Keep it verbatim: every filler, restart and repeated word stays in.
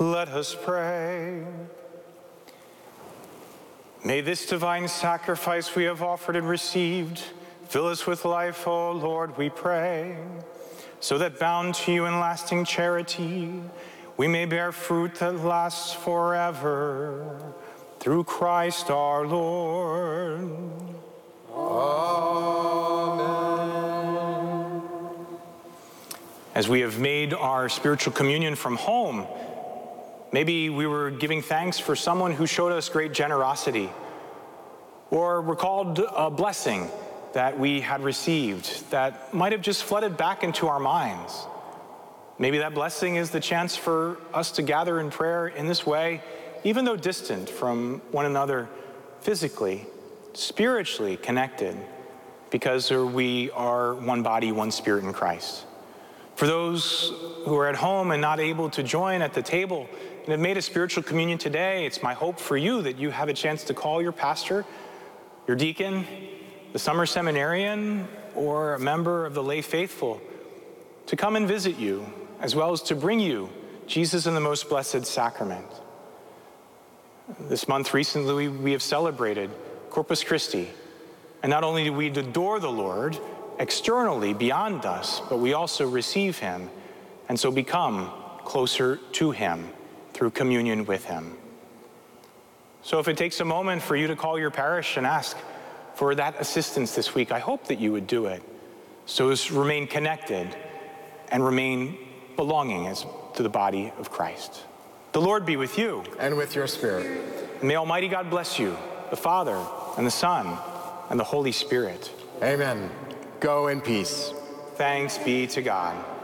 Let us pray. May this divine sacrifice we have offered and received fill us with life, O Lord, we pray, so that bound to you in lasting charity, we may bear fruit that lasts forever. Through Christ our Lord. Amen. As we have made our spiritual communion from home, maybe we were giving thanks for someone who showed us great generosity, or recalled a blessing that we had received that might have just flooded back into our minds. Maybe that blessing is the chance for us to gather in prayer in this way, even though distant from one another physically, spiritually connected, because we are one body, one spirit in Christ. For those who are at home and not able to join at the table and have made a spiritual communion today, it's my hope for you that you have a chance to call your pastor, your deacon, the summer seminarian, or a member of the lay faithful to come and visit you, as well as to bring you Jesus in the most blessed sacrament. This month recently we have celebrated Corpus Christi, and not only do we adore the Lord externally beyond us, but we also receive him and so become closer to him through communion with him. So if it takes a moment for you to call your parish and ask for that assistance this week, I hope that you would do it, so as to remain connected and remain belonging as to the body of Christ. The Lord be with you. And with your spirit. And may Almighty God bless you, the Father and the Son and the Holy Spirit. Amen. Go in peace. Thanks be to God.